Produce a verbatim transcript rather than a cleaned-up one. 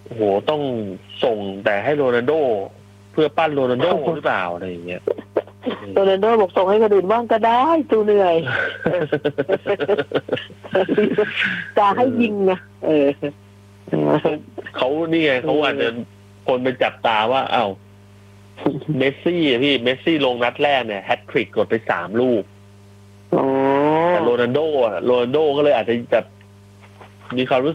โอ้โหต้องส่งแต่ให้โรนัลโดเพื่อปั้นโรนัลโดหรือเปล่าอะไรอย่างเงี้ยโรนัลโดบอกส่งให้คนอื่นบ้างก็ได้ตูเหนื่อยจะให้ยิงนะเออเขานี่ไงเขาอาจจะคนไปจับตาว่าอ้าวเมสซี่อะพี่เมสซี่ลงนัดแรกเนี่ยแฮตทริกกดไปสามลูกแต่โรนัลโดอะโรนัลโดก็เลยอาจจะแบบมีความรู้